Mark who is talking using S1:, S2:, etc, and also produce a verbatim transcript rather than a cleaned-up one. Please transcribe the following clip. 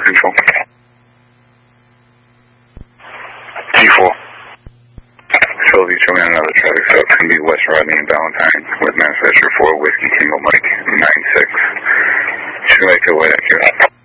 S1: control. T four. Control, you show me another traffic stop. It's going to be West Rodney and Valentine with manufacturer four, Whiskey Tango Mike, nine six. Should I go away, accurate?